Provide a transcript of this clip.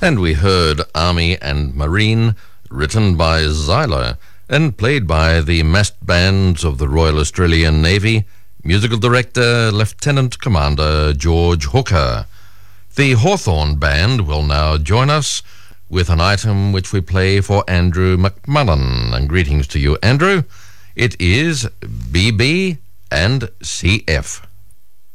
And we heard Army and Marine, written by Zyler and played by the massed bands of the Royal Australian Navy, musical director Lieutenant Commander George Hooker. The Hawthorne Band will now join us with an item which we play for Andrew McMullen. And greetings to you, Andrew. It is BB and CF.